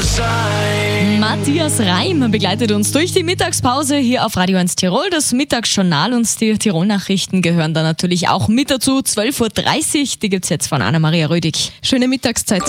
Matthias Reim begleitet uns durch die Mittagspause hier auf Radio 1 Tirol. Das Mittagsjournal und die Tirol-Nachrichten gehören da natürlich auch mit dazu. 12.30 Uhr, die gibt's jetzt von Anna-Maria Rödig. Schöne Mittagszeit.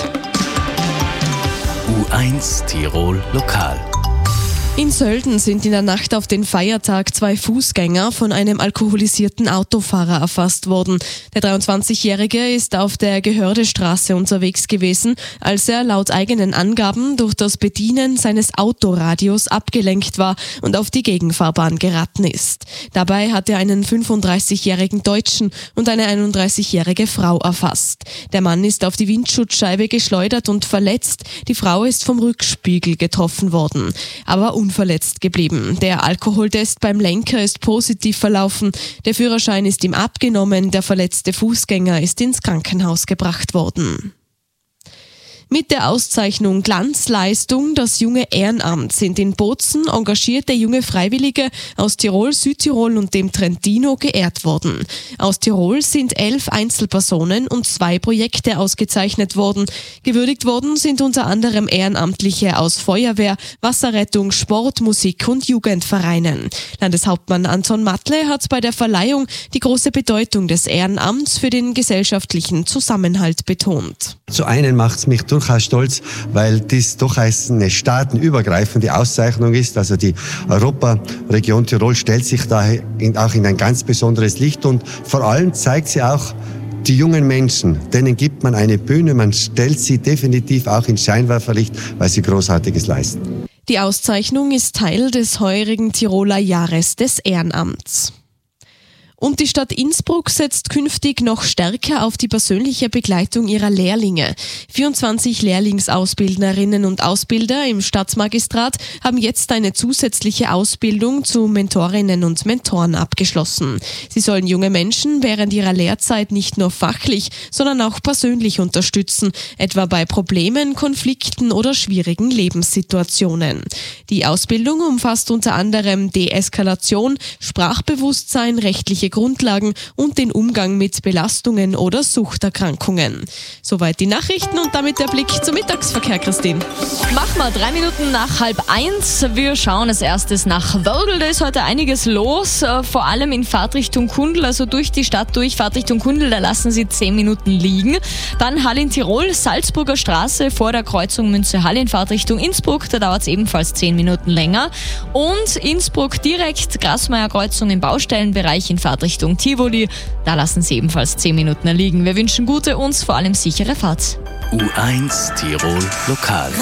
U1 Tirol Lokal. In Sölden sind in der Nacht auf den Feiertag 2 Fußgänger von einem alkoholisierten Autofahrer erfasst worden. Der 23-Jährige ist auf der Gehördestraße unterwegs gewesen, als er laut eigenen Angaben durch das Bedienen seines Autoradios abgelenkt war und auf die Gegenfahrbahn geraten ist. Dabei hat er einen 35-jährigen Deutschen und eine 31-jährige Frau erfasst. Der Mann ist auf die Windschutzscheibe geschleudert und verletzt. Die Frau ist vom Rückspiegel getroffen worden, aber unverletzt geblieben. Der Alkoholtest beim Lenker ist positiv verlaufen. Der Führerschein ist ihm abgenommen. Der verletzte Fußgänger ist ins Krankenhaus gebracht worden. Mit der Auszeichnung Glanzleistung das junge Ehrenamt sind in Bozen engagierte junge Freiwillige aus Tirol, Südtirol und dem Trentino geehrt worden. Aus Tirol sind 11 Einzelpersonen und 2 Projekte ausgezeichnet worden. Gewürdigt worden sind unter anderem Ehrenamtliche aus Feuerwehr, Wasserrettung, Sport, Musik und Jugendvereinen. Landeshauptmann Anton Matle hat bei der Verleihung die große Bedeutung des Ehrenamts für den gesellschaftlichen Zusammenhalt betont. Zu einen macht es mich durchaus stolz, weil dies doch eine staatenübergreifende Auszeichnung ist. Also die Europaregion Tirol stellt sich da auch in ein ganz besonderes Licht und vor allem zeigt sie auch die jungen Menschen, denen gibt man eine Bühne, man stellt sie definitiv auch ins Scheinwerferlicht, weil sie Großartiges leisten. Die Auszeichnung ist Teil des heurigen Tiroler Jahres des Ehrenamts. Und die Stadt Innsbruck setzt künftig noch stärker auf die persönliche Begleitung ihrer Lehrlinge. 24 Lehrlingsausbildnerinnen und Ausbilder im Stadtmagistrat haben jetzt eine zusätzliche Ausbildung zu Mentorinnen und Mentoren abgeschlossen. Sie sollen junge Menschen während ihrer Lehrzeit nicht nur fachlich, sondern auch persönlich unterstützen, etwa bei Problemen, Konflikten oder schwierigen Lebenssituationen. Die Ausbildung umfasst unter anderem Deeskalation, Sprachbewusstsein, rechtliche Grundlagen und den Umgang mit Belastungen oder Suchterkrankungen. Soweit die Nachrichten und damit der Blick zum Mittagsverkehr, Christine. Machen wir 3 Minuten nach 12:30. Wir schauen als erstes nach Wörgl. Da ist heute einiges los, vor allem in Fahrtrichtung Kundl, also durch die Stadt durch. Fahrtrichtung Kundl, da lassen Sie 10 Minuten liegen. Dann Hall in Tirol, Salzburger Straße vor der Kreuzung Münze-Hall in Fahrtrichtung Innsbruck. Da dauert es ebenfalls 10 Minuten länger. Und Innsbruck direkt, Grasmeier Kreuzung im Baustellenbereich in Fahrtrichtung Tivoli. Da lassen Sie ebenfalls 10 Minuten liegen. Wir wünschen gute und vor allem sichere Fahrt. U1 Tirol Lokal.